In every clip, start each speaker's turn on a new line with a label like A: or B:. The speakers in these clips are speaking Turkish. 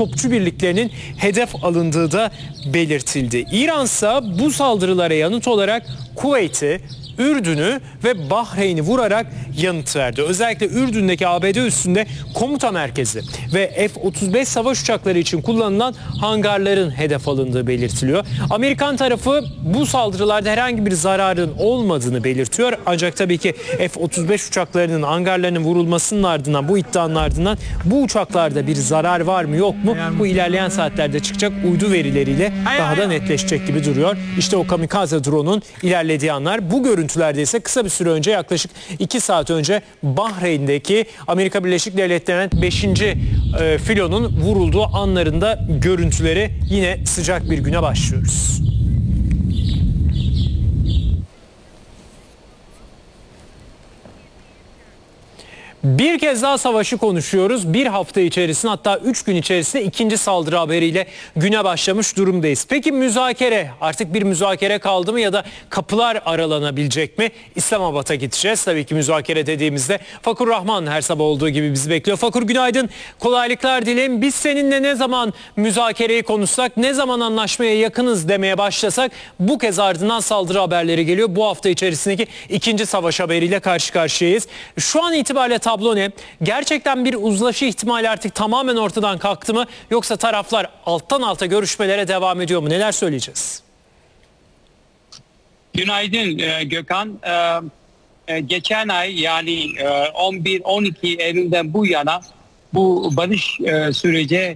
A: topçu birliklerinin hedef alındığı da belirtildi. İran ise bu saldırılara yanıt olarak Kuveyt'i, Ürdün'ü ve Bahreyn'i vurarak yanıt verdi. Özellikle Ürdün'deki ABD üssünde komuta merkezi ve F-35 savaş uçakları için kullanılan hangarların hedef alındığı belirtiliyor. Amerikan tarafı bu saldırılarda herhangi bir zararın olmadığını belirtiyor. Ancak tabii ki F-35 uçaklarının hangarlarının vurulmasının ardından, bu iddianın ardından bu uçaklarda bir zarar var mı yok mu? Bu ilerleyen saatlerde çıkacak uydu verileriyle daha da netleşecek gibi duruyor. İşte o kamikaze drone'un ilerlediği anlar. Bu görüntülerde ise kısa bir süre önce, yaklaşık 2 saat önce Bahreyn'deki Amerika Birleşik Devletleri'nin 5. filonun vurulduğu anlarında görüntüleri. Yine sıcak bir güne başlıyoruz. Bir kez daha savaşı konuşuyoruz. Bir hafta içerisinde, hatta 3 gün içerisinde ikinci saldırı haberiyle güne başlamış durumdayız. Peki müzakere, artık bir müzakere kaldı mı ya da kapılar aralanabilecek mi? İslamabad'a gideceğiz. Tabii ki müzakere dediğimizde Fakur Rahman her sabah olduğu gibi bizi bekliyor. Fakur, günaydın, kolaylıklar dilerim. Biz seninle ne zaman müzakereyi konuşsak, ne zaman anlaşmaya yakınız demeye başlasak bu kez ardından saldırı haberleri geliyor. Bu hafta içerisindeki ikinci savaş haberiyle karşı karşıyayız. Şu an itibariyle tablo ne? Gerçekten bir uzlaşı ihtimali artık tamamen ortadan kalktı mı? Yoksa taraflar alttan alta görüşmelere devam ediyor mu? Neler söyleyeceğiz?
B: Günaydın Gökhan. Geçen ay, yani 11-12 Eylül'den bu yana bu barış süreci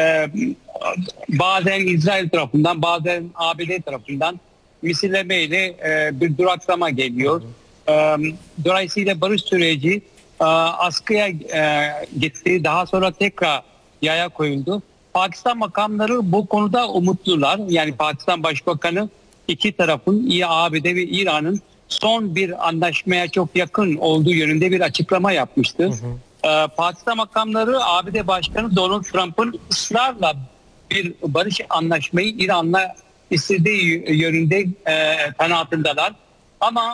B: bazen İsrail tarafından, bazen ABD tarafından misillemeyle bir duraksama geliyor. Dolayısıyla barış süreci askıya gitti. Daha sonra tekrar yaya koyuldu. Pakistan makamları bu konuda umutlular. Yani Pakistan Başbakanı iki tarafın, ABD ve İran'ın son bir anlaşmaya çok yakın olduğu yönünde bir açıklama yapmıştı. Pakistan makamları ABD Başkanı Donald Trump'ın ısrarla bir barış anlaşmayı İran'la istediği yönünde kanaatindeler. Ama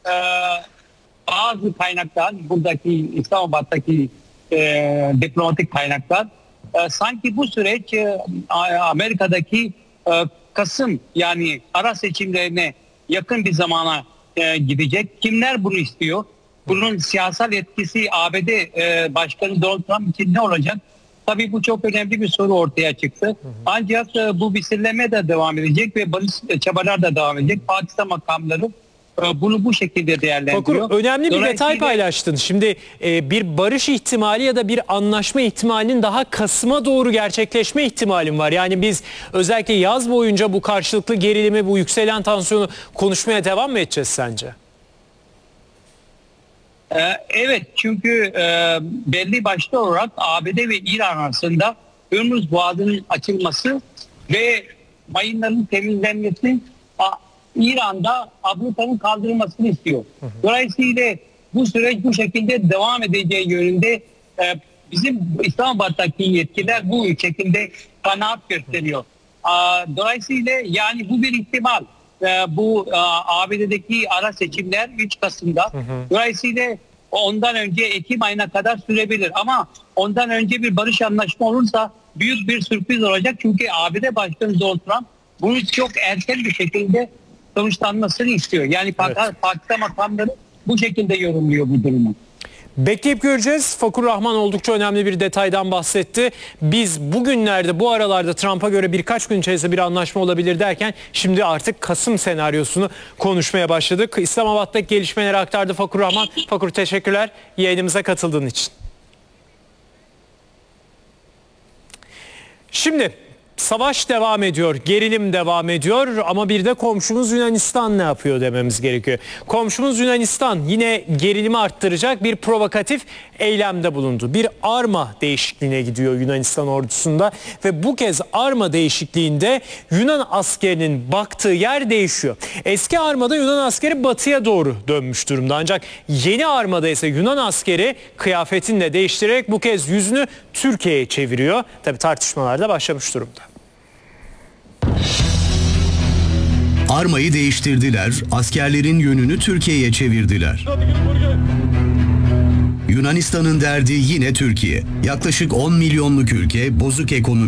B: bazı kaynaklar, buradaki İslamabad'daki diplomatik kaynaklar sanki bu süreç Amerika'daki Kasım, yani ara seçimlerine yakın bir zamana gidecek. Kimler bunu istiyor? Bunun siyasal etkisi ABD Başkanı Donald Trump için ne olacak? Tabii bu çok önemli bir soru ortaya çıktı. Ancak bu misilleme de devam edecek ve barış çabalar da devam edecek. Pakistan makamları bunu bu şekilde değerlendiriyor.
A: Fakur, önemli bir detay paylaştın. Şimdi bir barış ihtimali ya da bir anlaşma ihtimalinin daha Kasım'a doğru gerçekleşme ihtimalim var. Yani biz özellikle yaz boyunca bu karşılıklı gerilimi, bu yükselen tansiyonu konuşmaya devam mı edeceğiz sence?
B: Evet, çünkü belli başlı olarak ABD ve İran arasında Hürmüz Boğazı'nın açılması ve mayınların temizlenmesi, İran'da ablukanın kaldırılmasını istiyor. Dolayısıyla bu süreç bu şekilde devam edeceği yönünde bizim İslamabad'daki yetkililer bu şekilde kanaat gösteriyor. Dolayısıyla yani bu bir ihtimal. Bu ABD'deki ara seçimler 3 Kasım'da. Dolayısıyla ondan önce Ekim ayına kadar sürebilir. Ama ondan önce bir barış anlaşma olursa büyük bir sürpriz olacak. Çünkü ABD Başkanı Donald Trump bunu çok erken bir şekilde sonuçlanmasını istiyor. Yani Pakistan makamları bu şekilde yorumluyor bu durumu.
A: Bekleyip göreceğiz. Fakur Rahman oldukça önemli bir detaydan bahsetti. Biz bugünlerde, bu aralarda Trump'a göre birkaç gün içerisinde bir anlaşma olabilir derken şimdi artık Kasım senaryosunu konuşmaya başladık. İslamabad'daki gelişmeleri aktardı Fakur Rahman. Fakur, teşekkürler yayınımıza katıldığın için. Şimdi savaş devam ediyor, gerilim devam ediyor ama bir de komşumuz Yunanistan ne yapıyor dememiz gerekiyor. Komşumuz Yunanistan yine gerilimi arttıracak bir provokatif eylemde bulundu. Bir arma değişikliğine gidiyor Yunanistan ordusunda ve bu kez arma değişikliğinde Yunan askerinin baktığı yer değişiyor. Eski armada Yunan askeri batıya doğru dönmüş durumda, ancak yeni armada ise Yunan askeri kıyafetini de değiştirerek bu kez yüzünü Türkiye'ye çeviriyor. Tabii tartışmalar da başlamış durumda.
C: Armayı değiştirdiler, askerlerin yönünü Türkiye'ye çevirdiler. Yunanistan'ın derdi yine Türkiye. Yaklaşık 10 milyonluk ülke bozuk ekonomi